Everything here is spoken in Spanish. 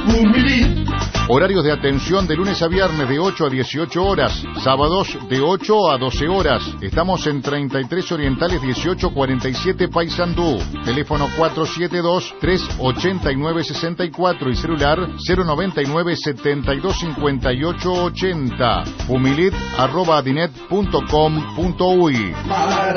Horarios de atención de lunes a viernes de 8 a 18 horas, sábados de 8 a 12 horas. Estamos en 33 Orientales 1847 Paysandú. Teléfono 472-389-64 y celular 099-725880. Humilit@adinet.com.uy.